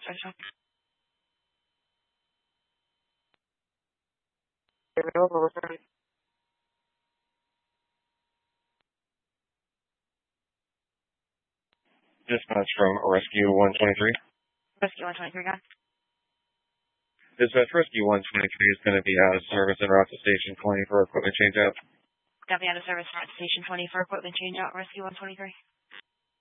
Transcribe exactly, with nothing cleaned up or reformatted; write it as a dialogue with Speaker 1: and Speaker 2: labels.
Speaker 1: Sorry, sorry.
Speaker 2: Dispatch from Rescue one twenty-three.
Speaker 1: Rescue one twenty-three, got.
Speaker 2: Dispatch Rescue one twenty-three is going to be out of service en route to Station twenty for equipment changeout.
Speaker 1: Got me out of service at Station twenty for equipment change out, Rescue one twenty-three.